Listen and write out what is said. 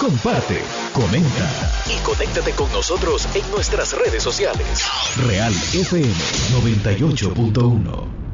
comparte, comenta y conéctate con nosotros en nuestras redes sociales. Real FM 98.1.